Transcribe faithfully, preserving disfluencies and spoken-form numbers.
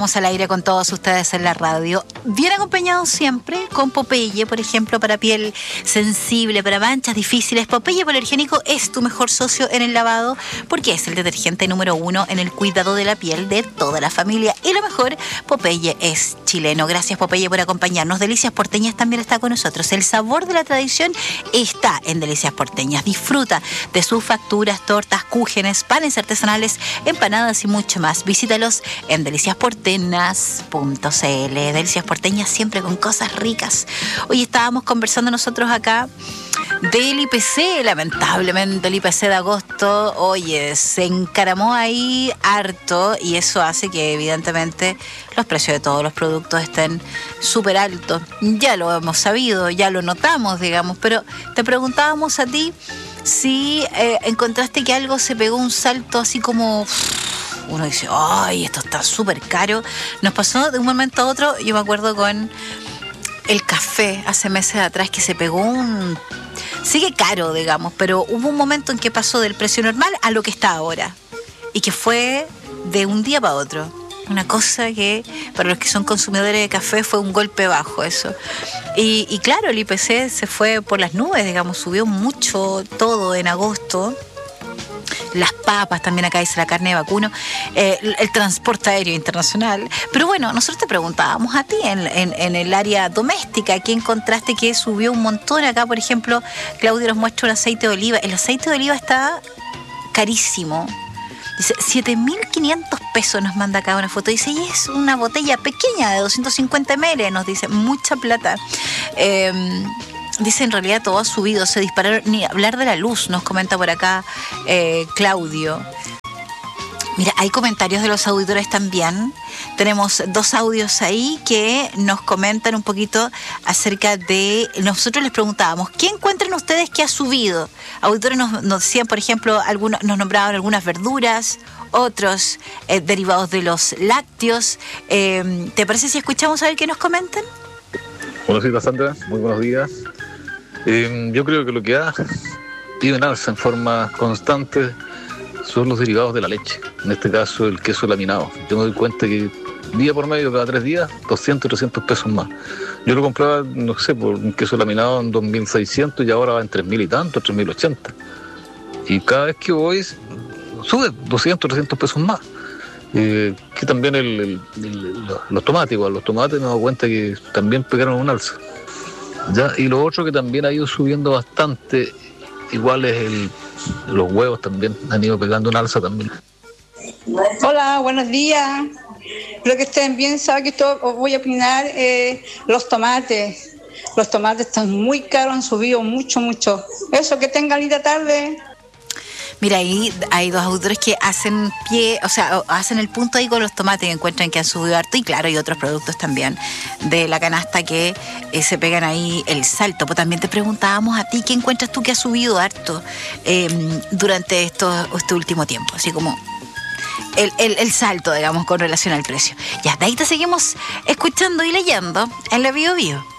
estamos al aire con todos ustedes en la radio. Bien acompañados siempre con Popeye, por ejemplo, para piel sensible, para manchas difíciles. Popeye Polergénico es tu mejor socio en el lavado porque es el detergente número uno en el cuidado de la piel de toda la familia. Y lo mejor, Popeye es chileno. Gracias, Popeye, por acompañarnos. Delicias Porteñas también está con nosotros. El sabor de la tradición está en Delicias Porteñas. Disfruta de sus facturas, tortas, cúgenes, panes artesanales, empanadas y mucho más. Visítalos en delicias porteñas punto c l. Delicias Porteñas siempre con cosas ricas. Hoy estábamos conversando nosotros acá del I P C. Lamentablemente el I P C de agosto, oye, se encaramó ahí harto y eso hace que evidentemente los precios de todos los productos estén súper altos. Ya lo hemos sabido, ya lo notamos, digamos, pero te preguntábamos a ti si eh, encontraste que algo se pegó un salto así como... Uno dice, ay, esto está súper caro. Nos pasó de un momento a otro, yo me acuerdo con el café hace meses atrás que se pegó un... Sigue caro, digamos, pero hubo un momento en que pasó del precio normal a lo que está ahora. Y que fue de un día para otro. Una cosa que para los que son consumidores de café fue un golpe bajo eso. Y, y claro, el I P C se fue por las nubes, digamos, subió mucho todo en agosto. Las papas, también acá dice la carne de vacuno, eh, el, el transporte aéreo internacional. Pero bueno, nosotros te preguntábamos a ti en, en, en el área doméstica, ¿qué encontraste que subió un montón? Acá, por ejemplo, Claudio nos muestra un aceite de oliva. El aceite de oliva está carísimo. Dice, siete mil quinientos pesos nos manda acá una foto. Dice, y es una botella pequeña de doscientos cincuenta mililitros, nos dice, mucha plata. Eh, dice, en realidad todo ha subido, se dispararon, ni hablar de la luz, nos comenta por acá eh, Claudio. Mira, hay comentarios de los auditores también. Tenemos dos audios ahí que nos comentan un poquito acerca de... Nosotros les preguntábamos, ¿qué encuentran ustedes que ha subido? Auditores nos, nos decían, por ejemplo, algunos, nos nombraban algunas verduras, otros eh, derivados de los lácteos. Eh, ¿Te parece si escuchamos a ver qué nos comentan? Buenos días, Sandra. Muy buenos días. Eh, yo creo que lo que ha ido en alza en forma constante son los derivados de la leche, en este caso el queso laminado. Yo me doy cuenta que día por medio, cada tres días, doscientos, trescientos pesos más. Yo lo compraba, no sé, por un queso laminado en dos mil seiscientos y ahora va en tres mil y tanto, tres mil ochenta. Y cada vez que voy, sube doscientos, trescientos pesos más. Eh, que también el, el, el, los tomates, igual, los tomates me he dado cuenta que también pegaron un alza. ¿Ya? Y lo otro que también ha ido subiendo bastante, igual es el... Los huevos también han ido pegando un alza también. Hola, buenos días. Espero que estén bien. Saben que esto os voy a opinar. Eh, los tomates. Los tomates están muy caros, han subido mucho, mucho. Eso, que tengan linda tarde. Mira, ahí hay dos autores que hacen pie, o sea, hacen el punto ahí con los tomates y encuentran que han subido harto. Y claro, hay otros productos también de la canasta que eh, se pegan ahí el salto. Pues también te preguntábamos a ti, ¿qué encuentras tú que ha subido harto eh, durante esto, este último tiempo? Así como el, el, el salto, digamos, con relación al precio. Ya, de ahí te seguimos escuchando y leyendo en la Bio Bio.